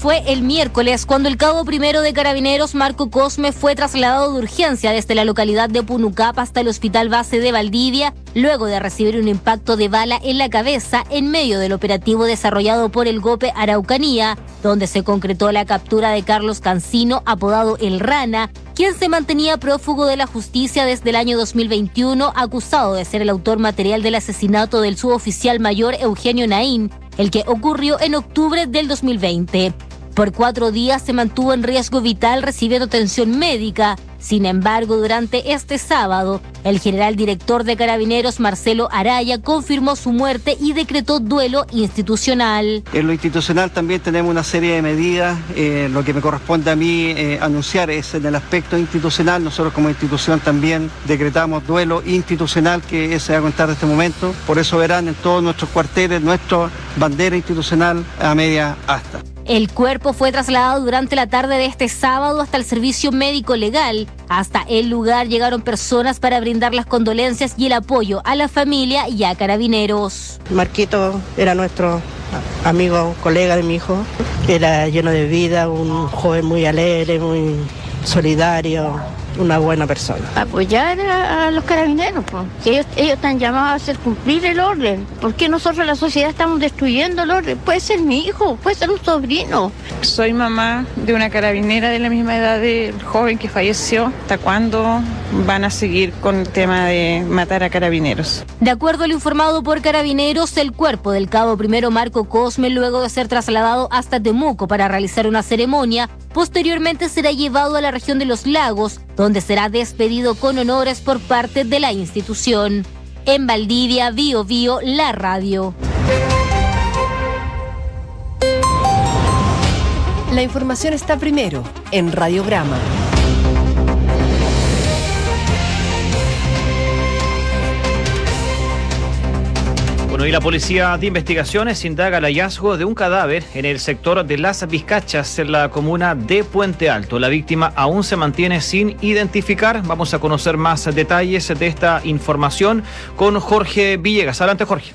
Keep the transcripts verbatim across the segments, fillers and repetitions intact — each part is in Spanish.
fue el miércoles cuando el cabo primero de Carabineros, Marco Cosme, fue trasladado de urgencia desde la localidad de Punucap hasta el Hospital Base de Valdivia, luego de recibir un impacto de bala en la cabeza en medio del operativo desarrollado por el GOPE Araucanía, donde se concretó la captura de Carlos Cancino, apodado El Rana, quien se mantenía prófugo de la justicia desde el año dos mil veintiuno, acusado de ser el autor material del asesinato del suboficial mayor Eugenio Naín, el que ocurrió en octubre del dos mil veinte. Por cuatro días se mantuvo en riesgo vital recibiendo atención médica. Sin embargo, durante este sábado, el general director de Carabineros, Marcelo Araya, confirmó su muerte y decretó duelo institucional. En lo institucional también tenemos una serie de medidas. Eh, lo que me corresponde a mí eh, anunciar es en el aspecto institucional. Nosotros como institución también decretamos duelo institucional, que se va a contar de este momento. Por eso verán en todos nuestros cuarteles nuestra bandera institucional a media asta. El cuerpo fue trasladado durante la tarde de este sábado hasta el servicio médico legal. Hasta el lugar llegaron personas para brindar las condolencias y el apoyo a la familia y a Carabineros. Marquito era nuestro amigo, colega de mi hijo. Era lleno de vida, un joven muy alegre, muy solidario, una buena persona. Apoyar a, a los carabineros, pues. Ellos, ellos están llamados a hacer cumplir el orden. ¿Por qué nosotros, la sociedad, estamos destruyendo el orden? Puede ser mi hijo, puede ser un sobrino. Soy mamá de una carabinera de la misma edad del joven que falleció. ¿Hasta cuándo van a seguir con el tema de matar a carabineros? De acuerdo a lo informado por Carabineros, el cuerpo del cabo primero Marco Cosme, luego de ser trasladado hasta Temuco para realizar una ceremonia, posteriormente será llevado a la región de Los Lagos, donde será despedido con honores por parte de la institución. En Valdivia, Bío Bío, la radio. La información está primero en Radiograma. Bueno, y la Policía de Investigaciones indaga el hallazgo de un cadáver en el sector de Las Vizcachas, en la comuna de Puente Alto. La víctima aún se mantiene sin identificar. Vamos a conocer más detalles de esta información con Jorge Villegas. Adelante, Jorge.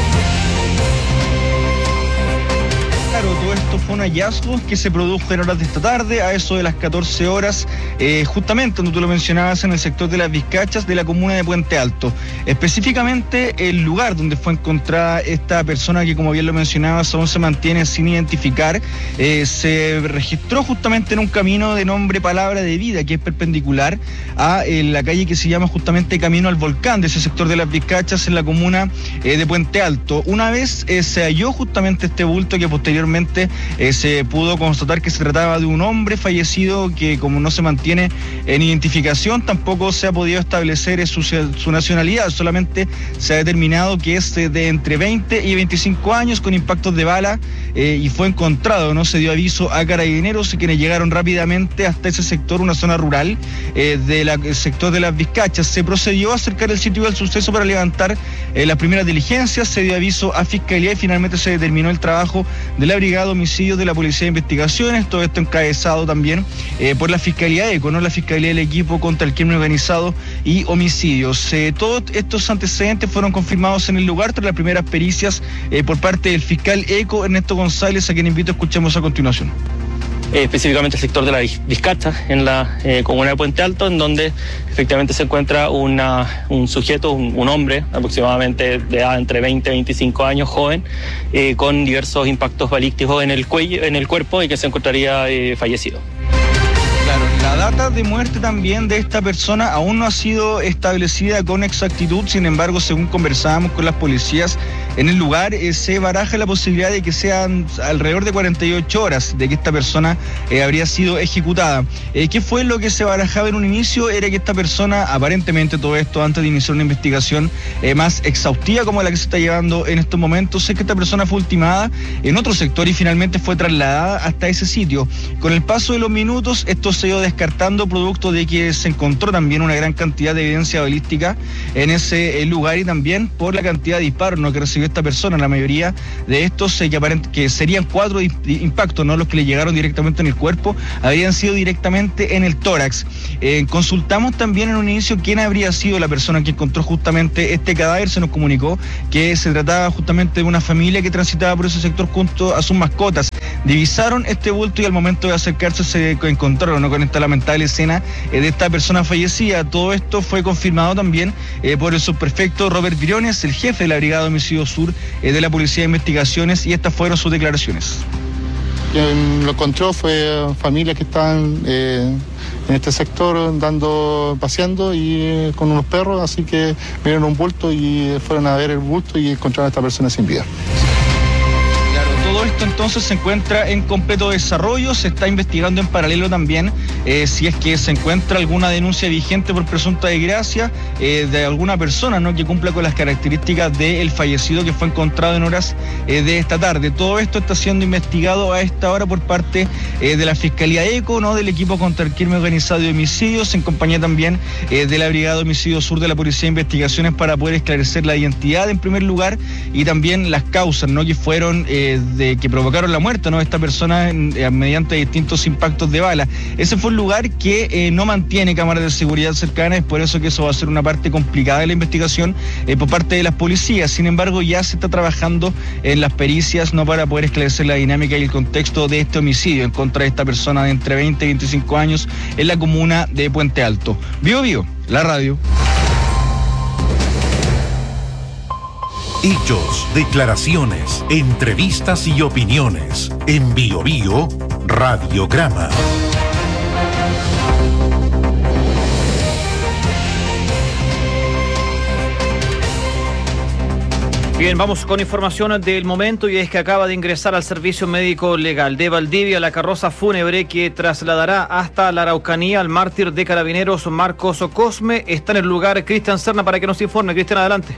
Todo esto fue un hallazgo que se produjo en horas de esta tarde, a eso de las catorce horas, eh, justamente donde tú lo mencionabas, en el sector de Las Vizcachas de la comuna de Puente Alto. Específicamente el lugar donde fue encontrada esta persona que, como bien lo mencionabas, aún se mantiene sin identificar. Eh, se registró justamente en un camino de nombre Palabra de Vida, que es perpendicular a eh, la calle que se llama justamente Camino al Volcán, de ese sector de Las Vizcachas en la comuna eh, de Puente Alto. Una vez eh, se halló justamente este bulto, que posteriormente Eh, se pudo constatar que se trataba de un hombre fallecido que, como no se mantiene en identificación, tampoco se ha podido establecer su, su nacionalidad. Solamente se ha determinado que es de entre veinte y veinticinco años, con impactos de bala, eh, y fue encontrado. No se dio aviso a Carabineros, quienes llegaron rápidamente hasta ese sector, una zona rural eh, del sector de Las Vizcachas. Se procedió a acercar el sitio del suceso para levantar eh, las primeras diligencias. Se dio aviso a Fiscalía y finalmente se determinó el trabajo de la Brigada de Homicidios de la Policía de Investigaciones. Todo esto encabezado también eh, por la Fiscalía ECO, no la Fiscalía del Equipo contra el Crimen Organizado y Homicidios. Eh, todos estos antecedentes fueron confirmados en el lugar tras las primeras pericias eh, por parte del fiscal ECO, Ernesto González, a quien invito a escuchemos a continuación. Eh, específicamente el sector de la Vizcacha, en la eh, comuna de Puente Alto, en donde efectivamente se encuentra una, un sujeto, un, un hombre aproximadamente de edad entre veinte y veinticinco años, joven, eh, con diversos impactos balísticos en el cuello, en el cuerpo, y que se encontraría eh, fallecido. Claro, la data de muerte también de esta persona aún no ha sido establecida con exactitud. Sin embargo, según conversábamos con las policías en el lugar, eh, se baraja la posibilidad de que sean alrededor de cuarenta y ocho horas de que esta persona eh, habría sido ejecutada. Eh, ¿Qué fue lo que se barajaba en un inicio? Era que esta persona, aparentemente todo esto antes de iniciar una investigación eh, más exhaustiva como la que se está llevando en estos momentos, es que esta persona fue ultimada en otro sector y finalmente fue trasladada hasta ese sitio. Con el paso de los minutos, esto se ha ido descartando, producto de que se encontró también una gran cantidad de evidencia balística en ese lugar, y también por la cantidad de disparos, ¿no?, que recibió esta persona. La mayoría de estos, eh, que, aparent que serían cuatro impactos, no los que le llegaron directamente en el cuerpo, habrían sido directamente en el tórax. Eh, consultamos también en un inicio quién habría sido la persona que encontró justamente este cadáver. Se nos comunicó que se trataba justamente de una familia que transitaba por ese sector junto a sus mascotas. divisaron este bulto y al momento de acercarse se encontraron, ¿no?, con esta lamentable escena eh, de esta persona fallecida. Todo esto fue confirmado también eh, por el subprefecto Robert Briones, el jefe de la Brigada de Homicidio Sur eh, de la Policía de Investigaciones, y estas fueron sus declaraciones. Quien lo encontró fue familias que estaban eh, en este sector dando, paseando y eh, con unos perros, así que vieron un bulto y fueron a ver el bulto y encontraron a esta persona sin vida. Todo esto entonces se encuentra en completo desarrollo, se está investigando en paralelo también eh, si es que se encuentra alguna denuncia vigente por presunta desgracia eh, de alguna persona, ¿no?, que cumpla con las características del fallecido que fue encontrado en horas eh, de esta tarde. Todo esto está siendo investigado a esta hora por parte eh, de la Fiscalía ECO, ¿no?, del equipo contra el crimen organizado y homicidios, en compañía también eh, de la Brigada de Homicidio Sur de la Policía de Investigaciones, para poder esclarecer la identidad en primer lugar y también las causas, ¿no?, que fueron eh, de que provocaron la muerte, ¿no?, de esta persona eh, mediante distintos impactos de bala. Ese fue un lugar que eh, no mantiene cámaras de seguridad cercanas, es por eso que eso va a ser una parte complicada de la investigación eh, por parte de las policías. Sin embargo, ya se está trabajando en las pericias, ¿no?, para poder esclarecer la dinámica y el contexto de este homicidio en contra de esta persona de entre veinte y veinticinco años en la comuna de Puente Alto. Bio Bio, la radio. Hechos, declaraciones, entrevistas y opiniones. En Bio Bio, Radiograma. Bien, vamos con información del momento, y es que acaba de ingresar al Servicio Médico Legal de Valdivia la carroza fúnebre que trasladará hasta la Araucanía al mártir de Carabineros Marcos Cosme. Está en el lugar Cristian Serna para que nos informe. Cristian, adelante.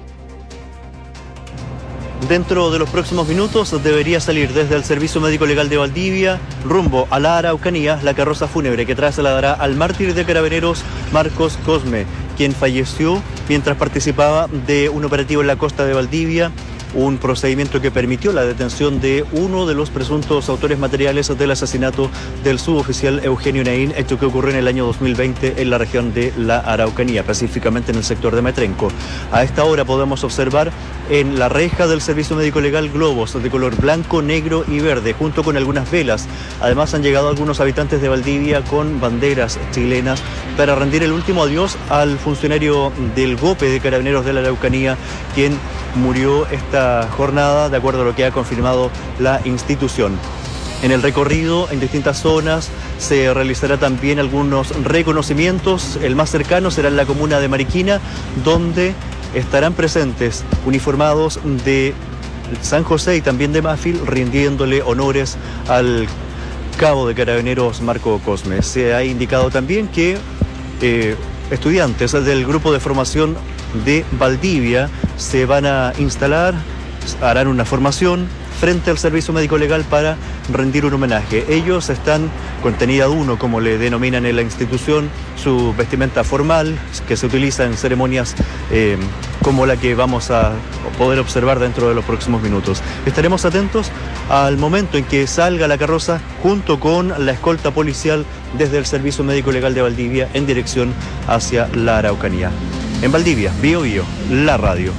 Dentro de los próximos minutos debería salir desde el Servicio Médico Legal de Valdivia rumbo a la Araucanía la carroza fúnebre que trasladará al mártir de Carabineros Marcos Cosme, quien falleció mientras participaba de un operativo en la costa de Valdivia, un procedimiento que permitió la detención de uno de los presuntos autores materiales del asesinato del suboficial Eugenio Naín, hecho que ocurrió en el año dos mil veinte en la región de la Araucanía, específicamente en el sector de Metrenco. A esta hora podemos observar en la reja del Servicio Médico Legal globos de color blanco, negro y verde, junto con algunas velas. Además han llegado algunos habitantes de Valdivia con banderas chilenas para rendir el último adiós al funcionario del GOPE de Carabineros de la Araucanía, quien murió esta jornada, de acuerdo a lo que ha confirmado la institución. En el recorrido, en distintas zonas, se realizará también algunos reconocimientos. El más cercano será en la comuna de Mariquina, donde estarán presentes uniformados de San José y también de Mafil, rindiéndole honores al cabo de Carabineros Marco Cosme. Se ha indicado también que eh, estudiantes del grupo de formación de Valdivia se van a instalar, harán una formación frente al Servicio Médico Legal para rendir un homenaje. Ellos están con tenida uno, como le denominan en la institución, su vestimenta formal, que se utiliza en ceremonias eh, como la que vamos a poder observar dentro de los próximos minutos. Estaremos atentos al momento en que salga la carroza junto con la escolta policial desde el Servicio Médico Legal de Valdivia en dirección hacia la Araucanía. En Valdivia, Bio Bio, la radio.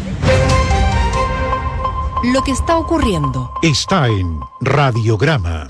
Lo que está ocurriendo está en Radiograma.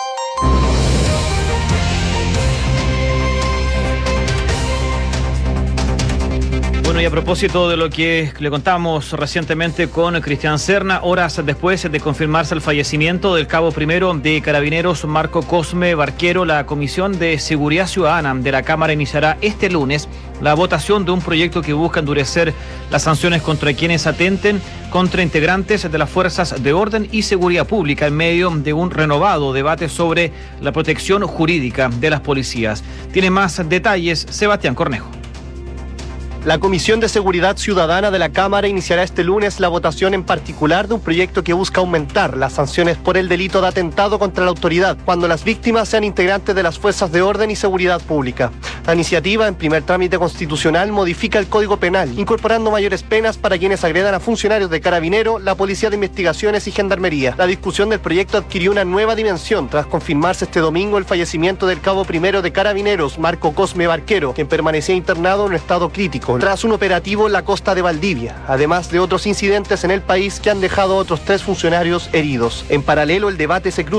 Bueno, y a propósito de lo que le contamos recientemente con Cristian Serna, horas después de confirmarse el fallecimiento del cabo primero de Carabineros Marco Cosme Barquero, la Comisión de Seguridad Ciudadana de la Cámara iniciará este lunes la votación de un proyecto que busca endurecer las sanciones contra quienes atenten contra integrantes de las fuerzas de orden y seguridad pública en medio de un renovado debate sobre la protección jurídica de las policías. Tiene más detalles Sebastián Cornejo. La Comisión de Seguridad Ciudadana de la Cámara iniciará este lunes la votación en particular de un proyecto que busca aumentar las sanciones por el delito de atentado contra la autoridad cuando las víctimas sean integrantes de las fuerzas de orden y seguridad pública. La iniciativa, en primer trámite constitucional, modifica el Código Penal, incorporando mayores penas para quienes agredan a funcionarios de Carabinero, la Policía de Investigaciones y Gendarmería. La discusión del proyecto adquirió una nueva dimensión tras confirmarse este domingo el fallecimiento del cabo primero de Carabineros, Marco Cosme Barquero, quien permanecía internado en un estado crítico tras un operativo en la costa de Valdivia, además de otros incidentes en el país que han dejado a otros tres funcionarios heridos. En paralelo, el debate se cruza